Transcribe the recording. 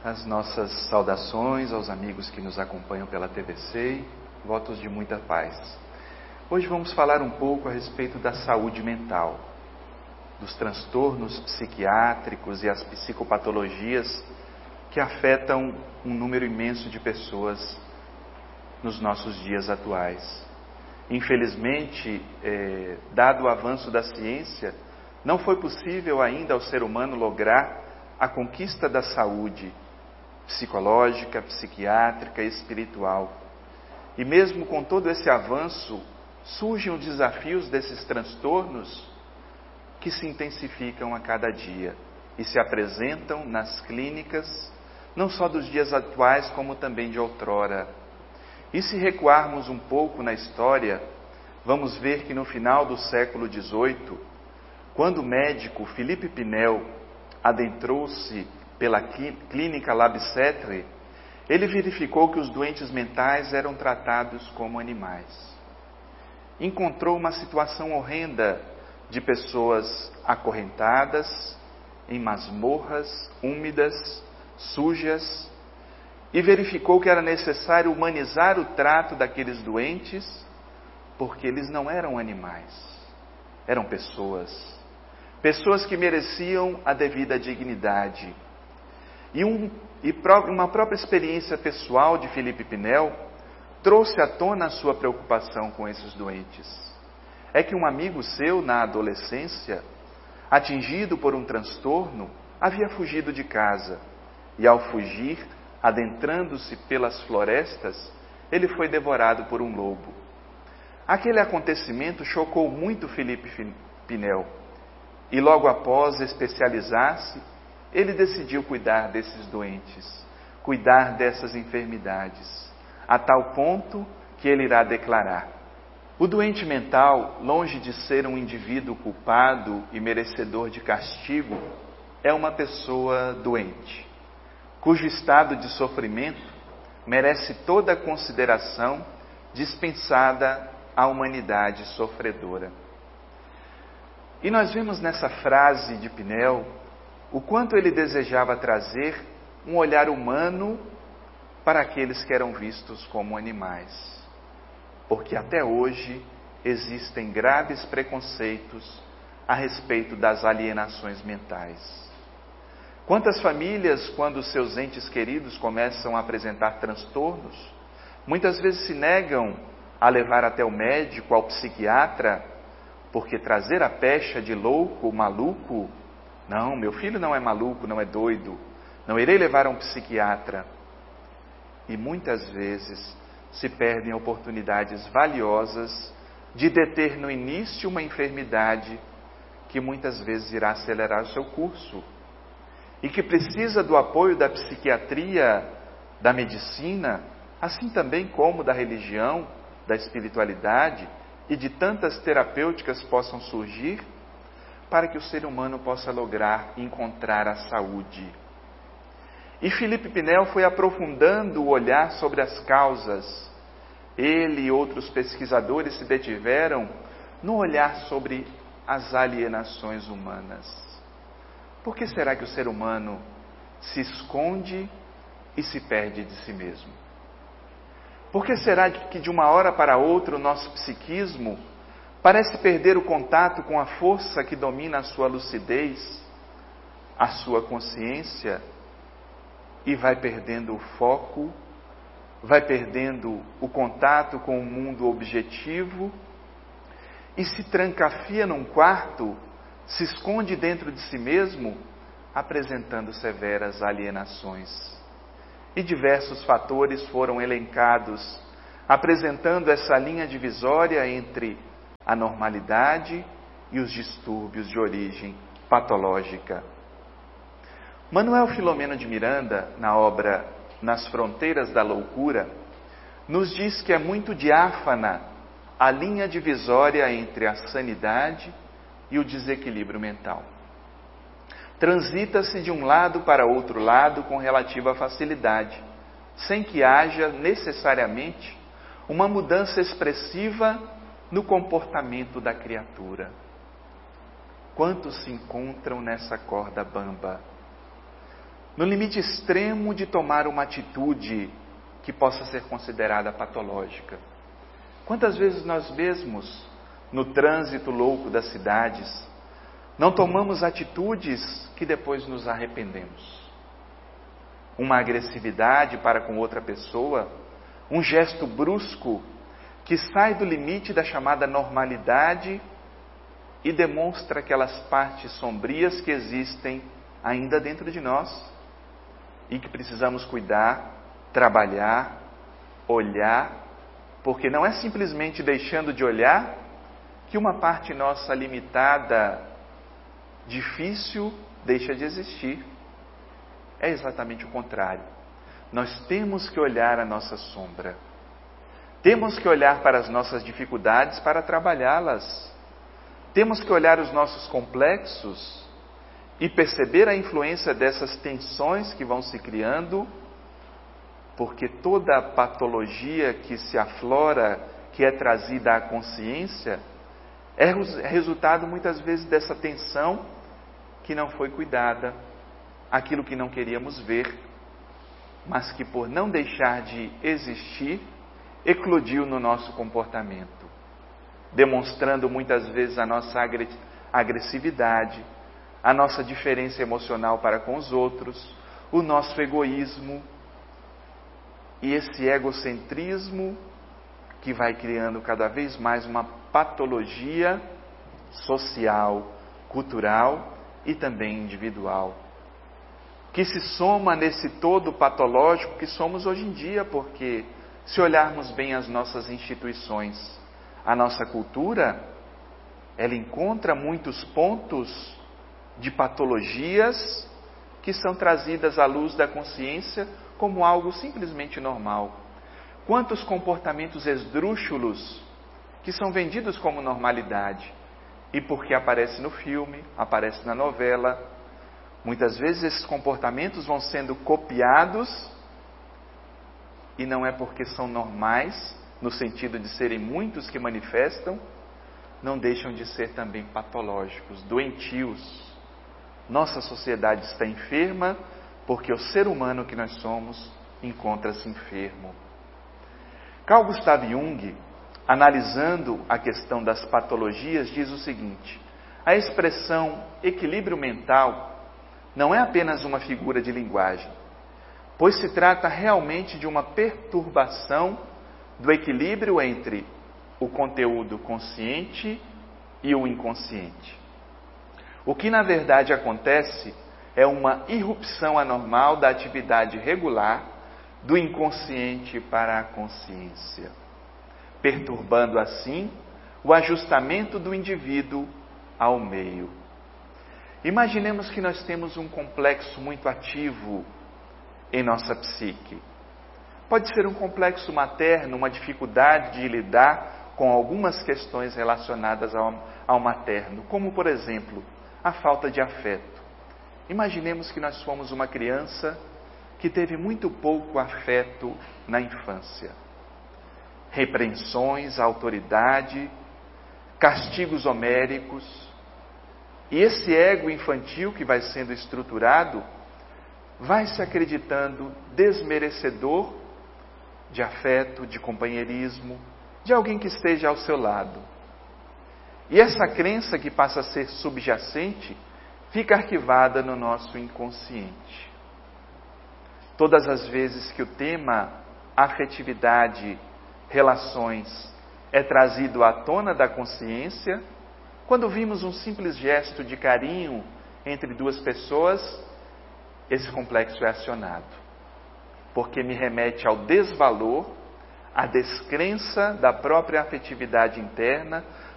As nossas saudações aos amigos que nos acompanham pela TVC, votos de muita paz. Hoje vamos falar um pouco a respeito da saúde mental, dos transtornos psiquiátricos e as psicopatologias que afetam um número imenso de pessoas nos nossos dias atuais. Infelizmente, dado o avanço da ciência, não foi possível ainda ao ser humano lograr a conquista da saúde psicológica, psiquiátrica e espiritual. E mesmo com todo esse avanço, surgem os desafios desses transtornos que se intensificam a cada dia e se apresentam nas clínicas, não só dos dias atuais, como também de outrora. E se recuarmos um pouco na história, vamos ver que no final do século XVIII, quando o médico Philippe Pinel adentrou-se pela clínica La Bicêtre, ele verificou que os doentes mentais eram tratados como animais. Encontrou uma situação horrenda de pessoas acorrentadas em masmorras úmidas, sujas, e verificou que era necessário humanizar o trato daqueles doentes, porque eles não eram animais, eram pessoas que mereciam a devida dignidade. E uma própria experiência pessoal de Philippe Pinel trouxe à tona a sua preocupação com esses doentes. É que um amigo seu, na adolescência, atingido por um transtorno, havia fugido de casa. E ao fugir, adentrando-se pelas florestas, ele foi devorado por um lobo. Aquele acontecimento chocou muito Philippe Pinel. E logo após especializar-se, ele decidiu cuidar desses doentes, cuidar dessas enfermidades, a tal ponto que ele irá declarar: o doente mental, longe de ser um indivíduo culpado e merecedor de castigo, é uma pessoa doente, cujo estado de sofrimento merece toda a consideração dispensada à humanidade sofredora. E nós vemos nessa frase de Pinel o quanto ele desejava trazer um olhar humano para aqueles que eram vistos como animais. Porque até hoje existem graves preconceitos a respeito das alienações mentais. Quantas famílias, quando seus entes queridos começam a apresentar transtornos, muitas vezes se negam a levar até o médico, ao psiquiatra, porque trazer a pecha de louco, maluco, não, meu filho não é maluco, não é doido, não irei levar a um psiquiatra. E muitas vezes se perdem oportunidades valiosas de deter no início uma enfermidade que muitas vezes irá acelerar o seu curso e que precisa do apoio da psiquiatria, da medicina, assim também como da religião, da espiritualidade e de tantas terapêuticas possam surgir para que o ser humano possa lograr encontrar a saúde. E Philippe Pinel foi aprofundando o olhar sobre as causas. Ele e outros pesquisadores se detiveram no olhar sobre as alienações humanas. Por que será que o ser humano se esconde e se perde de si mesmo? Por que será que de uma hora para outra o nosso psiquismo parece perder o contato com a força que domina a sua lucidez, a sua consciência, e vai perdendo o foco, vai perdendo o contato com o mundo objetivo e se trancafia num quarto, se esconde dentro de si mesmo, apresentando severas alienações. E diversos fatores foram elencados, apresentando essa linha divisória entre a normalidade e os distúrbios de origem patológica. Manuel Filomeno de Miranda, na obra Nas Fronteiras da Loucura, nos diz que é muito diáfana a linha divisória entre a sanidade e o desequilíbrio mental. Transita-se de um lado para outro lado com relativa facilidade, sem que haja necessariamente uma mudança expressiva no comportamento da criatura. Quantos se encontram nessa corda bamba? no limite extremo de tomar uma atitude que possa ser considerada patológica. Quantas vezes nós mesmos, no trânsito louco das cidades, não tomamos atitudes que depois nos arrependemos? Uma agressividade para com outra pessoa, um gesto brusco que sai do limite da chamada normalidade e demonstra aquelas partes sombrias que existem ainda dentro de nós e que precisamos cuidar, trabalhar, olhar, porque não é simplesmente deixando de olhar que uma parte nossa limitada, difícil, deixa de existir. É exatamente o contrário. Nós temos que olhar a nossa sombra. Temos que olhar para as nossas dificuldades para trabalhá-las. Temos que olhar os nossos complexos e perceber a influência dessas tensões que vão se criando, porque toda a patologia que se aflora, que é trazida à consciência, é resultado muitas vezes dessa tensão que não foi cuidada, aquilo que não queríamos ver, mas que por não deixar de existir, eclodiu no nosso comportamento, demonstrando muitas vezes a nossa agressividade, a nossa diferença emocional para com os outros, o nosso egoísmo e esse egocentrismo que vai criando cada vez mais uma patologia social, cultural e também individual, que se soma nesse todo patológico que somos hoje em dia, porque se olharmos bem as nossas instituições, a nossa cultura, ela encontra muitos pontos de patologias que são trazidas à luz da consciência como algo simplesmente normal. Quantos comportamentos esdrúxulos que são vendidos como normalidade, e porque aparece no filme, aparece na novela, muitas vezes esses comportamentos vão sendo copiados, e não é porque são normais, no sentido de serem muitos que manifestam, não deixam de ser também patológicos, doentios. Nossa sociedade está enferma porque o ser humano que nós somos encontra-se enfermo. Carl Gustav Jung, analisando a questão das patologias, diz o seguinte: a expressão equilíbrio mental não é apenas uma figura de linguagem, pois se trata realmente de uma perturbação do equilíbrio entre o conteúdo consciente e o inconsciente. O que na verdade acontece é uma irrupção anormal da atividade regular do inconsciente para a consciência, perturbando assim o ajustamento do indivíduo ao meio. Imaginemos que nós temos um complexo muito ativo em nossa psique. Pode ser um complexo materno, uma dificuldade de lidar com algumas questões relacionadas ao materno, como por exemplo, a falta de afeto. Imaginemos que nós fomos uma criança que teve muito pouco afeto na infância. Repreensões à autoridade, castigos homéricos, e esse ego infantil que vai sendo estruturado, vai se acreditando desmerecedor de afeto, de companheirismo, de alguém que esteja ao seu lado. E essa crença que passa a ser subjacente, fica arquivada no nosso inconsciente. Todas as vezes que o tema afetividade, relações, é trazido à tona da consciência, quando vimos um simples gesto de carinho entre duas pessoas, esse complexo é acionado, porque me remete ao desvalor, à descrença da própria afetividade interna,